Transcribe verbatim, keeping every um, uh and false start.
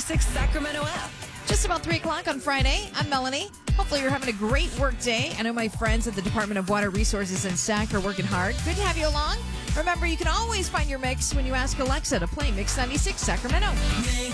ninety-six Sacramento app. Just about three o'clock on Friday. I'm Melanie. Hopefully you're having a great work day. I know my friends at the Department of Water Resources in Sac are working hard. Good to have you along. Remember, you can always find your mix when you ask Alexa to play Mix ninety-six Sacramento. Mix